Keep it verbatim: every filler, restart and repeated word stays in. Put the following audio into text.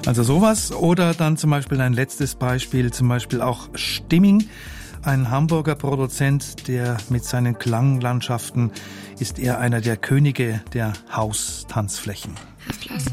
Also sowas oder dann zum Beispiel ein letztes Beispiel, zum Beispiel auch Stimming. Ein Hamburger Produzent, der mit seinen Klanglandschaften ist eher einer der Könige der Haustanzflächen.